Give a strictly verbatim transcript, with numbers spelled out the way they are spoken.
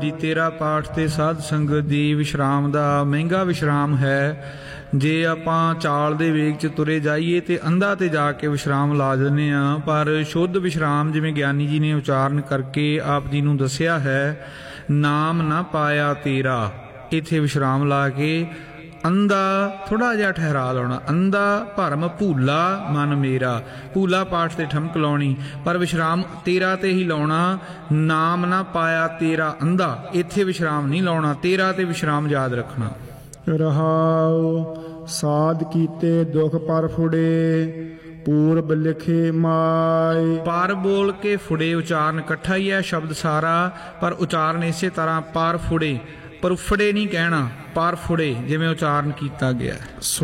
जी तेरा पाठ ते साध संगत दी विश्राम दा महंगा विश्राम है। जे आपां चाल दे वेग च तुरे जाइए तो अंधा ते जाके विश्राम ला दिंदे आ, पर शुद्ध विश्राम जिवें ज्ञानी जी ने उचारण करके आप जी नूं दस्सिया है, नाम ना पाया तेरा, इत्थे विश्राम ला के अंधा थोड़ा जिहा ठहरा लाउणा। अंधा भरम भूला मन मेरा, भूला पाठ ते ठमक लाउणी, पर विश्राम तेरा ते ही लाउणा। नाम ना पाया तेरा अंधा, इत्थे विश्राम नहीं लाउणा, तेरा ते विश्राम याद रखना। रहाओ साध कीते दुख पर फुड़े, पूर्व लिखे माए। पर बोल के फुड़े उचारण इकट्ठा ही है शब्द सारा, पर उचारण इसे तरह पर फुड़े, पर उफड़े नहीं कहना, पर फुड़े जिवें उचारण किया गया।